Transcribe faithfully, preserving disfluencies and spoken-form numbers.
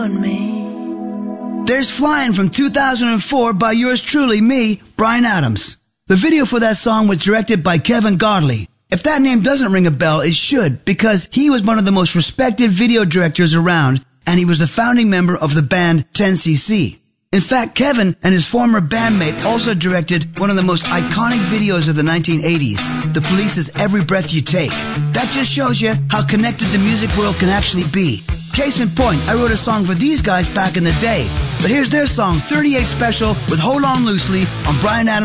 me. There's Flying from two thousand four by yours truly, me, Bryan Adams. The video for that song was directed by Kevin Godley. If that name doesn't ring a bell, it should, because he was one of the most respected video directors around, and he was the founding member of the band ten C C. In fact, Kevin and his former bandmate also directed one of the most iconic videos of the nineteen eighties, The Police's Every Breath You Take. That just shows you how connected the music world can actually be. Case in point, I wrote a song for these guys back in the day, but here's their song, thirty-eight Special, with Hold On Loosely on Bryan Adams.